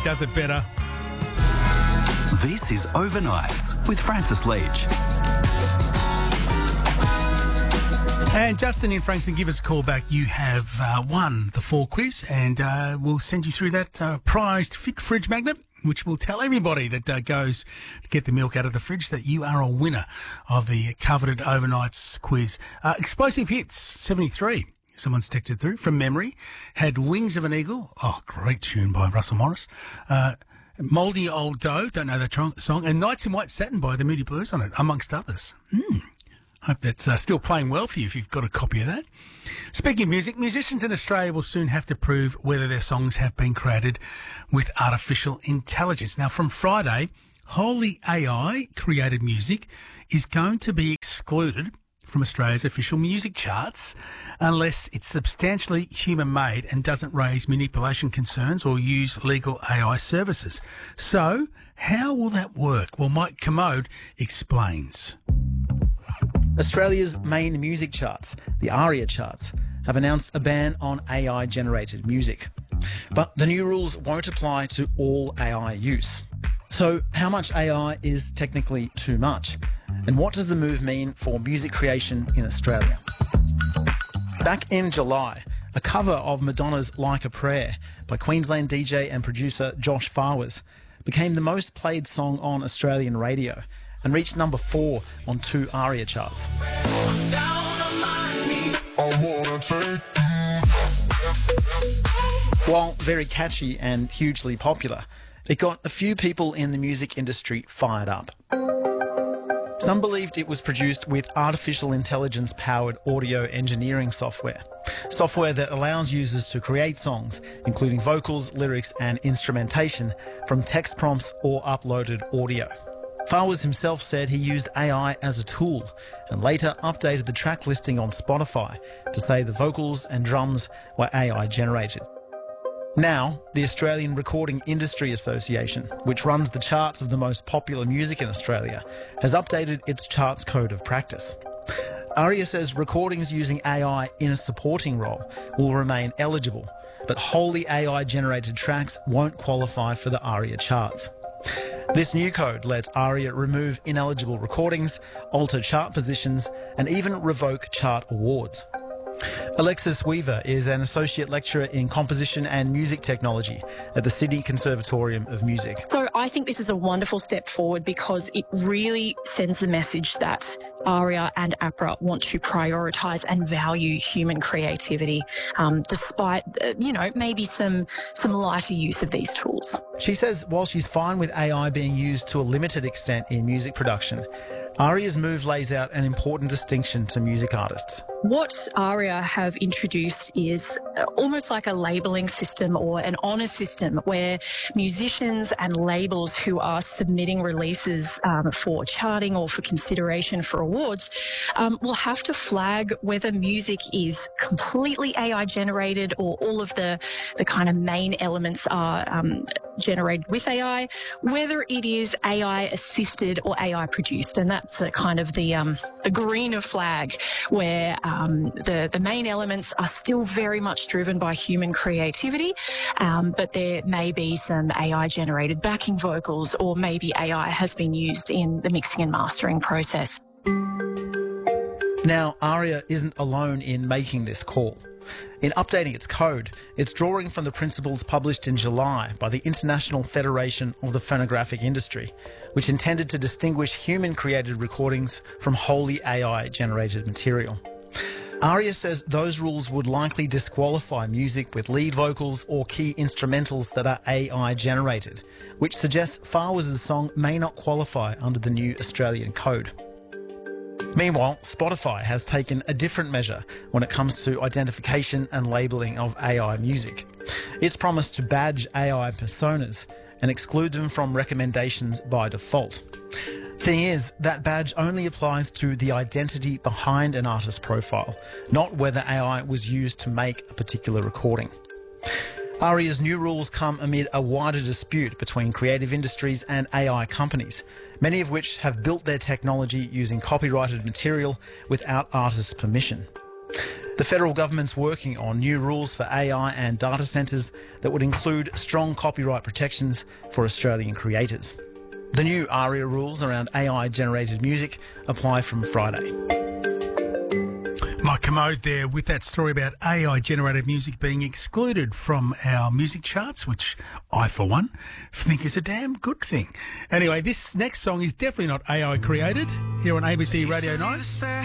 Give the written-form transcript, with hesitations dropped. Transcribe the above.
does it better. This is Overnights with Francis Leach. And Justin in Frankston, give us a call back. You have won the 4 quiz, and we'll send you through that prized Fit Fridge magnet, which will tell everybody that goes to get the milk out of the fridge that you are a winner of the coveted Overnights quiz. Explosive Hits 73. Someone's texted through from memory. Had Wings of an Eagle. Oh, great tune by Russell Morris. Mouldy Old Doe, don't know that song. And Nights in White Satin by the Moody Blues on it, amongst others. Hope that's still playing well for you if you've got a copy of that. Speaking of music, musicians in Australia will soon have to prove whether their songs have been created with artificial intelligence. Now, from Friday, wholly AI-created music is going to be excluded from Australia's official music charts unless it's substantially human-made and doesn't raise manipulation concerns or use legal AI services. So, how will that work? Well, Mike Commode explains. Australia's main music charts, the ARIA charts, have announced a ban on AI-generated music. But the new rules won't apply to all AI use. So how much AI is technically too much? And what does the move mean for music creation in Australia? Back in July, a cover of Madonna's Like a Prayer by Queensland DJ and producer Josh Farwers became the most played song on Australian radio and reached number 4 on 2 ARIA charts. While very catchy and hugely popular, it got a few people in the music industry fired up. Some believed it was produced with artificial intelligence-powered audio engineering software that allows users to create songs, including vocals, lyrics and instrumentation, from text prompts or uploaded audio. Farwers himself said he used AI as a tool and later updated the track listing on Spotify to say the vocals and drums were AI generated. Now, the Australian Recording Industry Association, which runs the charts of the most popular music in Australia, has updated its charts code of practice. ARIA says recordings using AI in a supporting role will remain eligible, but wholly AI-generated tracks won't qualify for the ARIA charts. This new code lets ARIA remove ineligible recordings, alter chart positions, and even revoke chart awards. Alexis Weaver is an associate lecturer in composition and music technology at the Sydney Conservatorium of Music. So I think this is a wonderful step forward because it really sends the message that ARIA and APRA want to prioritise and value human creativity, despite, maybe some lighter use of these tools. She says while she's fine with AI being used to a limited extent in music production, ARIA's move lays out an important distinction to music artists. What ARIA have introduced is almost like a labelling system or an honour system where musicians and labels who are submitting releases for charting or for consideration for awards will have to flag whether music is completely AI generated or all of the kind of main elements are generated with AI, whether it is AI assisted or AI produced. And that's a kind of the greener flag where the main elements are still very much driven by human creativity, but there may be some AI-generated backing vocals or maybe AI has been used in the mixing and mastering process. Now, ARIA isn't alone in making this call. In updating its code, it's drawing from the principles published in July by the International Federation of the Phonographic Industry, which intended to distinguish human-created recordings from wholly AI-generated material. ARIA says those rules would likely disqualify music with lead vocals or key instrumentals that are AI-generated, which suggests Farwers' song may not qualify under the new Australian code. Meanwhile, Spotify has taken a different measure when it comes to identification and labelling of AI music. It's promised to badge AI personas and exclude them from recommendations by default. Thing is, that badge only applies to the identity behind an artist's profile, not whether AI was used to make a particular recording. ARIA's new rules come amid a wider dispute between creative industries and AI companies, many of which have built their technology using copyrighted material without artists' permission. The federal government's working on new rules for AI and data centres that would include strong copyright protections for Australian creators. The new ARIA rules around AI-generated music apply from Friday. Mike Commode there with that story about AI-generated music being excluded from our music charts, which I, for one, think is a damn good thing. Anyway, this next song is definitely not AI-created here on ABC Radio 9.